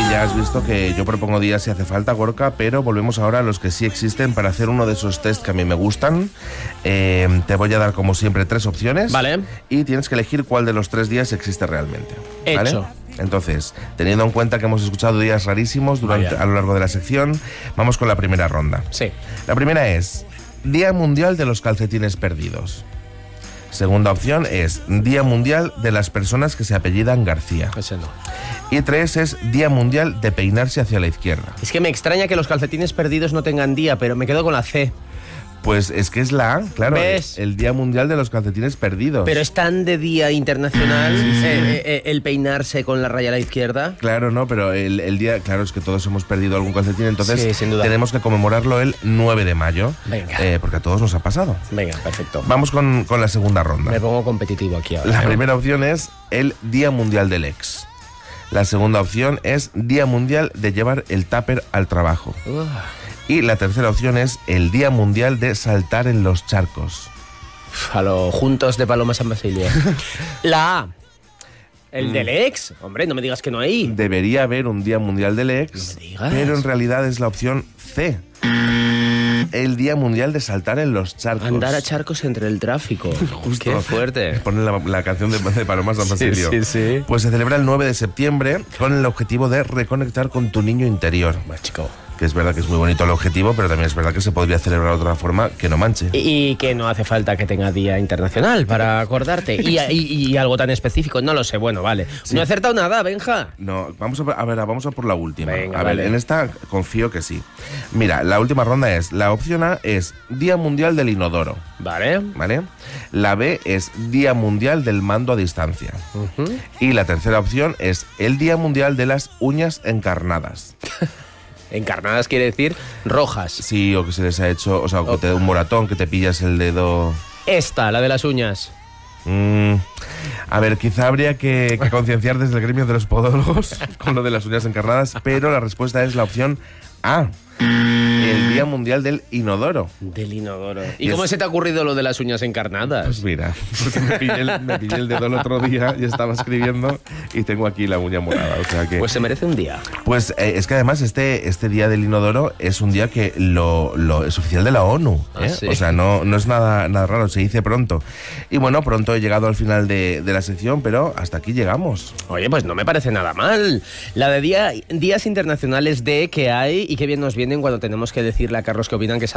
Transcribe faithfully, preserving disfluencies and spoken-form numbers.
ya has visto que yo propongo días si hace falta, Gorka, pero volvemos ahora a los que sí existen para hacer uno de esos test que a mí me gustan. Eh, te voy a dar, como siempre, tres opciones. Vale. Y tienes que elegir cuál de los tres días existe realmente. ¿Vale? Hecho. Entonces, teniendo en cuenta que hemos escuchado días rarísimos durante, a lo largo de la sección, vamos con la primera ronda. Sí. La primera es Día Mundial de los Calcetines Perdidos. Segunda opción es Día Mundial de las personas que se apellidan García. Ese no. Y tres es Día Mundial de peinarse hacia la izquierda. Es que me extraña que los calcetines perdidos no tengan día, pero me quedo con la C. Pues es que es la A, claro, ¿Ves? el Día Mundial de los Calcetines Perdidos. Pero es tan de día internacional Sí, sí. eh, eh, el peinarse con la raya a la izquierda. Claro, no, pero el, el día, claro, es que todos hemos perdido algún calcetín, entonces Sí, sin duda. tenemos que conmemorarlo el nueve de mayo. Venga. Eh, porque a todos nos ha pasado. Venga, perfecto. Vamos con, con la segunda ronda. Me pongo competitivo aquí ahora. La ¿eh? primera opción es el Día Mundial del Ex. La segunda opción es Día Mundial de llevar el tupper al trabajo. Uf. Y la tercera opción es el Día Mundial de saltar en los charcos. A los juntos de Paloma San Basilio. La A. El Mm. del ex. Hombre, no me digas que no hay. Debería haber un Día Mundial del Ex, No me digas. pero en realidad es la opción C. El Día Mundial de saltar en los charcos. Andar a charcos entre el tráfico. Justo. Qué fuerte. Ponen la, la canción de, de Paloma San Basilio. Sí, sí, sí. Pues se celebra el nueve de septiembre con el objetivo de reconectar con tu niño interior. Bueno, chico. Que es verdad que es muy bonito el objetivo, pero también es verdad que se podría celebrar de otra forma que no manche. Y, y que no hace falta que tenga día internacional para acordarte. Y, y- y algo tan específico, no lo sé. Bueno, vale. Sí. No he acertado nada, Benja. No, vamos a, a ver, vamos a por la última. Venga, a ver, vale. en esta confío que sí. Mira, la última ronda es, la opción A es Día Mundial del Inodoro, Vale. ¿vale? La B es Día Mundial del Mando a Distancia. Ujú. Y la tercera opción es el Día Mundial de las Uñas Encarnadas. Encarnadas quiere decir rojas. Sí, o que se les ha hecho, o sea, o que te da un moratón, que te pillas el dedo. Esta, la de las uñas. Mm, a ver, quizá habría que, que concienciar desde el gremio de los podólogos con lo de las uñas encarnadas, pero la respuesta es la opción A. El Día Mundial del Inodoro. Del inodoro. ¿Y, Y cómo es- se te ha ocurrido lo de las uñas encarnadas? Pues mira, pues me, pillé el, me pillé el dedo el otro día y estaba escribiendo y tengo aquí la uña morada, o sea que... Pues se merece un día. Pues eh, es que además este, este Día del Inodoro es un día que lo, lo es oficial de la ONU, Ah, ¿eh? ¿sí? O sea, no, no es nada, nada raro, se dice pronto. Y bueno, pronto he llegado al final de, de la sección, pero hasta aquí llegamos. Oye, pues no me parece nada mal. La de día, días internacionales de que hay y que bien nos vienen cuando tenemos que decirle a Carlos que opinan que